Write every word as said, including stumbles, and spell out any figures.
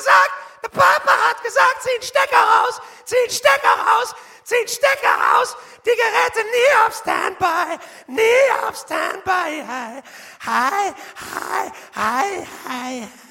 gesagt, der Papa hat gesagt, zieh den Stecker raus, zieh den Stecker raus, zieh den Stecker raus, die Geräte nie auf Standby, nie auf Standby. Hi, hi, hi, hi, hi.